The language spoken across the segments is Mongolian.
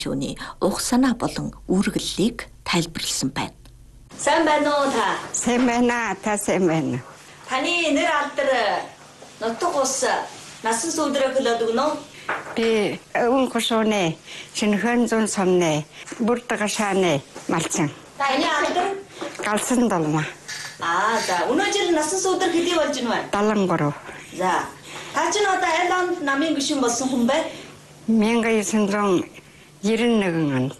Түүний ух санаа болон үүргэллийг тайлбарлсан байна. Сайн байна уу та? Сайн байна, та сайн байна. Таны нэр алдар нутаг ус насан сүүдрэ хөлөд өгнө. Би өвөн гошооны шинхэн зүүн сомны бүрдгашааны малчин. Таны алдар Галсан долма. за өнөө жил насан сүүдэр хэдий болж байна вэ? 73. За. Та ч одоо аль онд намын гишүүн болсон хүн бэ? 1991 онд.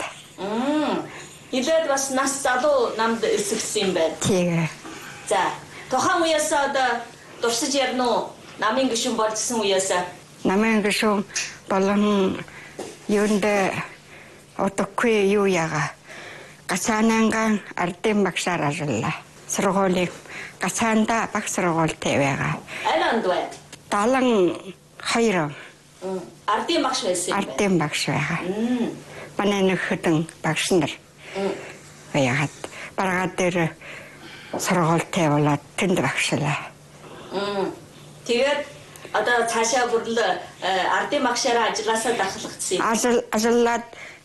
Илээд бас нас залуу намд эсэгсэн юм байна. Тэгээ. За. Тухайн үеэс одоо дурсаж ярина уу? Намын гишүүн болжсэн үеэс. Намын гишүүн болон юунд отокгүй юу яга. Гацаанангаан ардын багшаар ажиллаа. Сургуулийн гацаанда багш сургуультай байгаа. Аль онд вэ? 72. Ардын багш байсан юм байна. Ардын багш байгаа. Манай нөхөдөн багш нар. Яагаад баргаад дээр сургуультай болоод тэнд багшлаа. Тэгээд одоо цаашаа бүрл ардын багшаараа ажилласаа дахлагдсан юм. Ажиллаад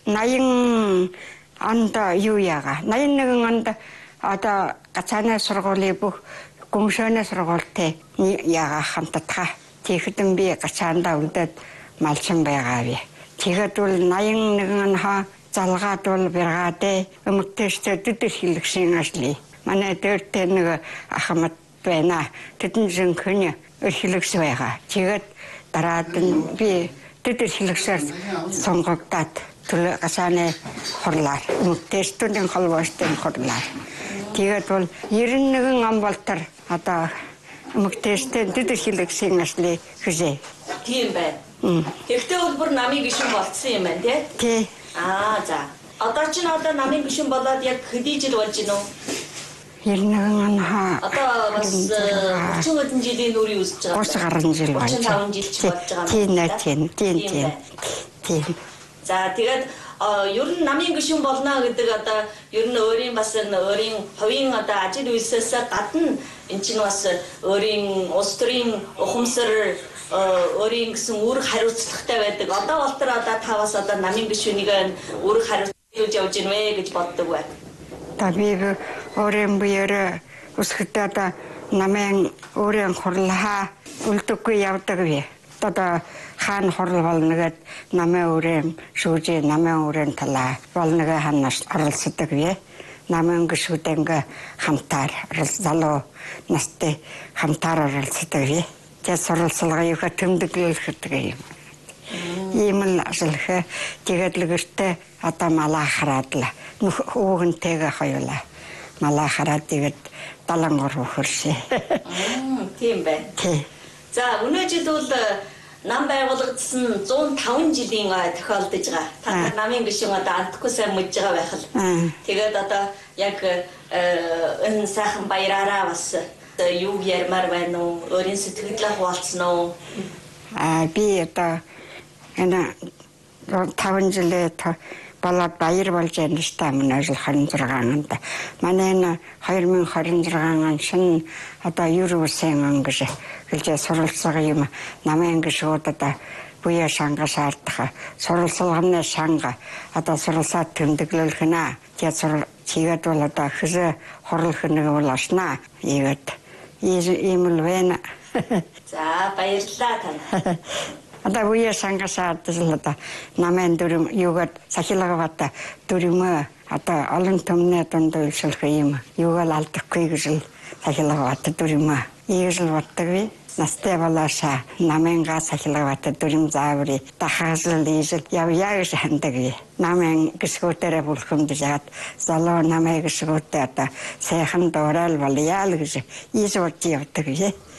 80 онд юу яага. 81 онд одоо гацааны сургуулийн бүх гүмшөөний сургуультай яага хамтдаа. Тэгэхдээ би гацаандаа үлдээд малчин байгаа би. Тэгээд бол 81 он залгаад бол бэргадээ өмгтэйчтэй дэдэр хэлгшин ажлыг. Манай дээртэй нэг ахмад байна. Тэдэн жинхэнэ хэлгш байгаа. Тэгээд дараад нь би дэдэр хэлгшээр сонгогдоод төлөө гасааны хурлаар өмгтэйчдийн холбоотой хурлаар. Тэгээд бол 91 он болтор одоо өмгтэйчтэй дэдэр хэлгшин ажлыг хийжээ. Тийм байна. Тэгтээ бол бүр намын гишүүн болцсон юм байна тий? Тий. За. Одоо ч намын гишүүн болоод яг хэдий жил болж гинөө? 91 он Одоо бас 30 хэдэн жилийн нүрийн үсэж байгаа. 30 гаруй жил болж байна. 35 жил ч болж байгаа юм. Тийм. За тэгээд ер нь намын гишүүн болно гэдэг одоо ер нь өөрийн бас өөрийн хувийн одоо ажил үйлсээс гадна эн чинь бас өөрийн улс төрийн ухамсар өөрийн гэсэн үүрэг хариуцлагатай байдаг. Одоо болтор одоо та бас одоо намын гишүүнийг үүрэг хариуцуулж явж гин вэ гэж боддог бай. Та би өөрийн биеэр өсгөдөө одоо намын өөрийн хурлаа үлдэггүй явдаг би. Одоо хаан хурл болно гэд намын өөрийн шүүжээ намын өөрийн талаа болно гэ ханаас оролцдог би. Намын гишүүдэнгээ хамтаар залуу настай хамтаар оролцдог би. Тэгээд суралцлагаа юуха тэмдэглүүлэх гэдэг юм. Ийм л ажиллах. Тэгээд л гэртээ одоо малаа хараад л өвгөнтэйгээ хоёулаа. Малаа хараад тэгээд 73 хөршээ. Тийм байна. Тий. За өнөө жил бол нам байгуулагдсан 105 жилийн тохиолдож байгаа. Та намын гишүүн одоо андхгүй сайн мэдж байгаа байх л. Тэгээд одоо яг энэ сайхан баяраараа бас юу ярмаар байна уу? Өөрийн сэтгэлээ хуваалцсан уу? Би одоо энэ 5 жилээ болоод баяр болж байна шүү дээ. Манай 26 онд. Манай энэ 2026 он шин одоо юу үсэн он гэж суралцсан юм. Намын гишүүд одоо буяа шанга шаардах суралцлагын шанга одоо суралцаад тэмдэглүүлэх нэ. Тэгээд бол одоо хэзээ хурлах нэг бол ашнаа. Ийм л байна. За баярлалаа тань. Одоо буяа шанга шаардаж л одоо намын дүрм юугаар сахилгавата дүрмөө одоо олон төмнөө дунд үйлчлэх юм. Юугаар алдахгүй гэж л сахилгавата дүрмөө. Ийгэл боддог би. Настай болоошаа намынгаа сахилгавата дүрм зааврыг дахаасл ийжл явъя гэж хандаг би. Намын гисгүүтэрэ бүлхэмдэж яад залуу намын гисгүүтээ одоо сайхан дуурал болъя л гэж ийж бодж явдаг би.